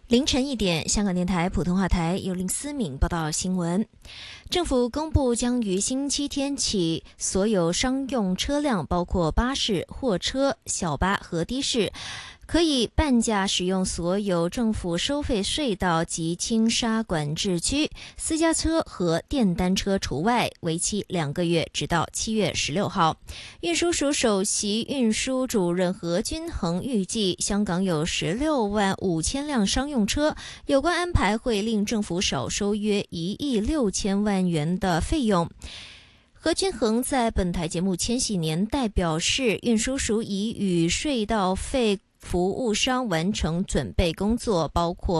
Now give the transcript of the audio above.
凌晨1点，香港电台普通话台由林思敏报道新闻。政府公布将于星期天起，所有商用车辆，包括巴士、货车、小巴和的士，可以半价使用所有政府收费隧道及轻沙管制区，私家车和电单车除外，为期2个月，直到7月16号。运输署首席运输主任何君衡预计，香港有16万5千辆商用车，有关安排会令政府少收约1亿6千万元的费用。何君衡在本台节目《千禧年代》表示，运输署已与隧道费服务商完成准备工作，包括